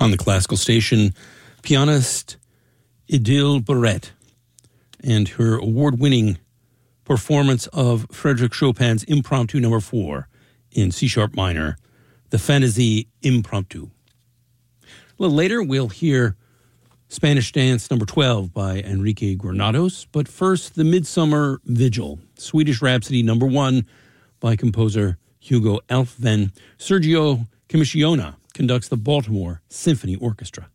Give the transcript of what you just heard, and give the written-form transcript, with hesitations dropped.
On the classical station, pianist Idil Barrett and her award-winning performance of Frédéric Chopin's Impromptu No. 4 in C-sharp minor, the Fantaisie Impromptu. A little later, we'll hear Spanish Dance No. 12 by Enrique Granados, but first, the Midsummer Vigil, Swedish Rhapsody No. 1 by composer Hugo Elfven. Sergio Commissiona conducts the Baltimore Symphony Orchestra.